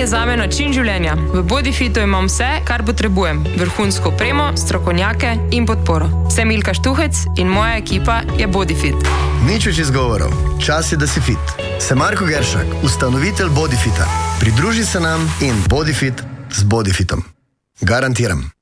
zame način življenja. V Bodyfitu imam vse, kar potrebujem. Vrhunsko opremo, strokovnjake in podporo. Sem Ilka Štuhec in moja ekipa je Bodyfit. Nič več izgovorov. Čas je, da si fit. Sem Marko Geršak, ustanovitelj Bodyfita. Pridruži se nam in Bodyfit z Bodyfitom. Garantiram.